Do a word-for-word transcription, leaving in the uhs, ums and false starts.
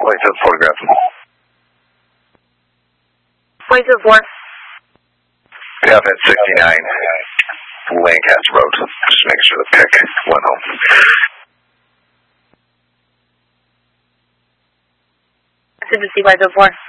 Wait to the photograph. Wait to the floor. Yeah, at sixty-nine Lancaster Road. Just make sure the pick went home. This is the C Y four.